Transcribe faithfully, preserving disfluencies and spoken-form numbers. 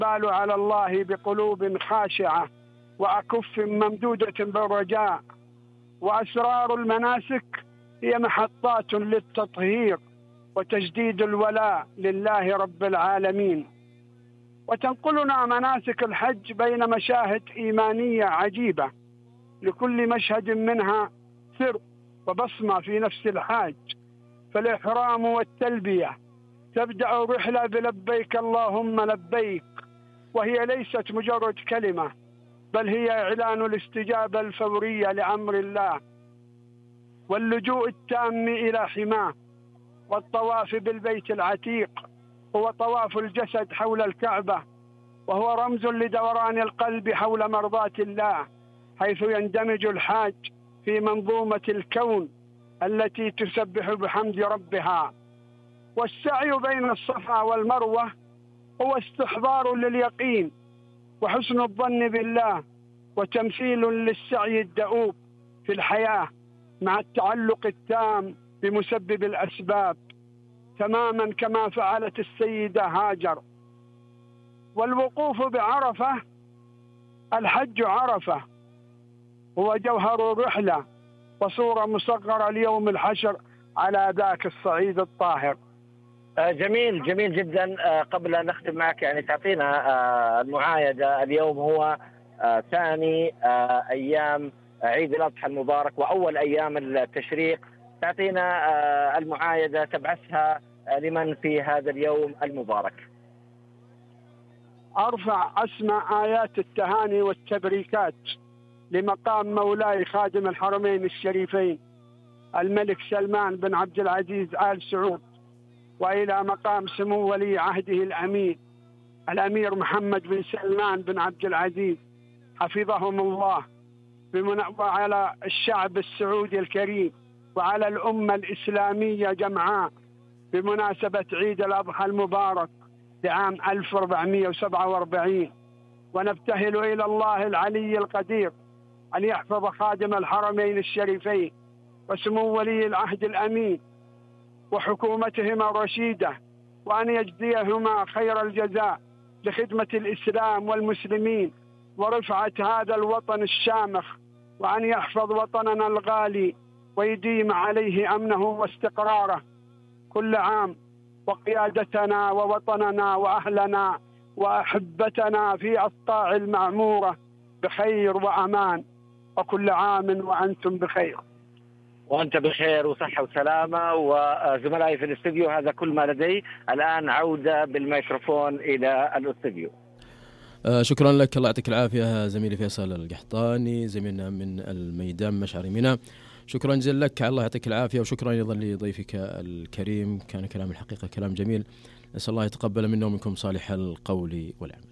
والإقبال على الله بقلوب خاشعة وأكف ممدودة بالرجاء. وأسرار المناسك هي محطات للتطهير وتجديد الولاء لله رب العالمين. وتنقلنا مناسك الحج بين مشاهد إيمانية عجيبة، لكل مشهد منها سر وبصمة في نفس الحاج. فالإحرام والتلبية تبدأ الرحلة بلبيك اللهم لبيك، وهي ليست مجرد كلمة، بل هي إعلان الاستجابة الفورية لأمر الله واللجوء التام إلى حماه. والطواف بالبيت العتيق هو طواف الجسد حول الكعبة، وهو رمز لدوران القلب حول مرضاة الله، حيث يندمج الحاج في منظومة الكون التي تسبح بحمد ربها. والسعي بين الصفا والمروة هو استحضار لليقين وحسن الظن بالله، وتمثيل للسعي الدؤوب في الحياة مع التعلق التام بمسبب الأسباب، تماما كما فعلت السيدة هاجر. والوقوف بعرفة، الحج عرفة هو جوهر الرحلة وصورة مصغرة ليوم الحشر على ذاك الصعيد الطاهر. جميل جميل جدا. قبل أن نختم معك، يعني تعطينا المعايدة. اليوم هو ثاني أيام عيد الأضحى المبارك وأول أيام التشريق، تعطينا المعايدة تبعثها لمن في هذا اليوم المبارك. أرفع أسمى آيات التهاني والتبريكات لمقام مولاي خادم الحرمين الشريفين الملك سلمان بن عبد العزيز آل سعود، وإلى مقام سمو ولي عهده الأمين الأمير محمد بن سلمان بن عبد العزيز حفظهم الله، وعلى الشعب السعودي الكريم وعلى الأمة الإسلامية جمعاء بمناسبة عيد الأضحى المبارك لعام ألف وأربعمائة وسبعة وأربعين. ونبتهل إلى الله العلي القدير أن يحفظ خادم الحرمين الشريفين وسمو ولي العهد الأمين وحكومتهما الرشيدة، وأن يجزيهما خير الجزاء لخدمة الإسلام والمسلمين ورفعة هذا الوطن الشامخ، وأن يحفظ وطننا الغالي ويديم عليه أمنه واستقراره كل عام، وقيادتنا ووطننا وأهلنا وأحبتنا في أقطاع المعمورة بخير وأمان، وكل عام وأنتم بخير. وأنت بخير وصحة وسلامة. وزملائي في الاستوديو هذا كل ما لدي. الآن عودة بالميكروفون إلى الاستوديو. آه شكرا لك، الله يعطيك العافية زميلي فيصل القحطاني زميلنا من الميدان مشعر منى. شكرا جزيلا لك، الله يعطيك العافية، وشكرا أيضا لضيفك الكريم. كان كلام الحقيقة كلام جميل، نسأل الله يتقبل منا ومنكم صالح القول والعمل.